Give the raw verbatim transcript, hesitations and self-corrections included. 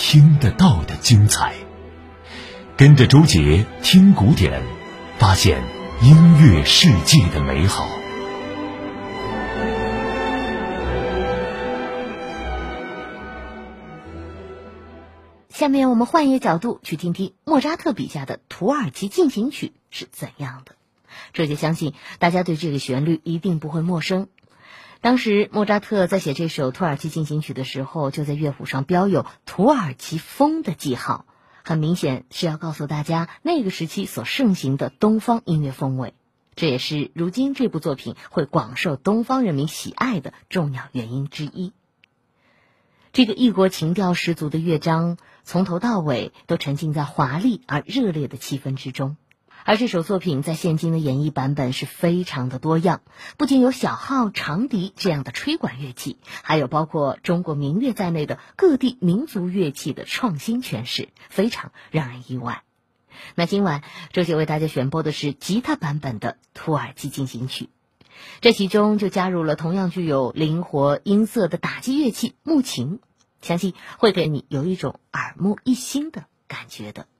听得到的精彩。跟着周杰听古典，发现音乐世界的美好。 下面我们换一个角度去听听莫扎特笔下的土耳其进行曲是怎样的。这就相信大家对这个旋律一定不会陌生。当时莫扎特在写这首土耳其进行曲的时候，就在乐谱上标有土耳其风的记号，很明显是要告诉大家那个时期所盛行的东方音乐风味。这也是如今这部作品会广受东方人民喜爱的重要原因之一。这个异国情调十足的乐章，从头到尾都沉浸在华丽而热烈的气氛之中。而这首作品在现今的演绎版本是非常的多样，不仅有小号、长笛这样的吹管乐器，还有包括中国民乐在内的各地民族乐器的创新诠释，非常让人意外。那今晚周姐为大家选播的是吉他版本的土耳其进行曲，这其中就加入了同样具有灵活音色的打击乐器木琴，相信会给你有一种耳目一新的感觉的。